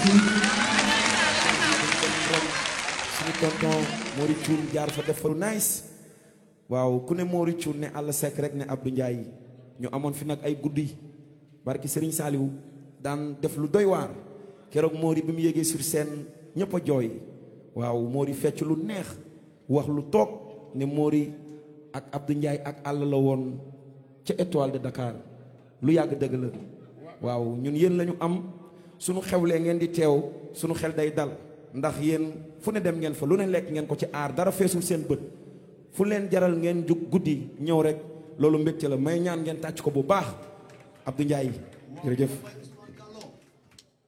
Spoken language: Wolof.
suñu tonton Mori Thioune jaar fa def fa lu nice waaw ku ne Mori Thioune ne Alla Seck rek ne Abdou Ndiaye ñu amoon fi nag ay guddi barki Serigne Saliou daan def lu doy waar keroog Mori bi mu yéegee sur scène ñëpp a jooy waaw Mori fecc lu neex wax lu toog ne Mori ak Abdou Ndiaye ak Alla la woon ca étoile de Dakar lu yàgg dëgg la waaw ñun yéen lañu am suñu xewlee ngeen di teew suñu xel day dal ndax yéen fu ne dem ngeen fa lu ne lekk ngeen ko ci aar dara feesul seen bët fu leen jaral ngeen jug guddi ñëw rek loolu mbégte la may ñaan ngeen tàcc ko bu baax Abdou Ndiaye jërëjëf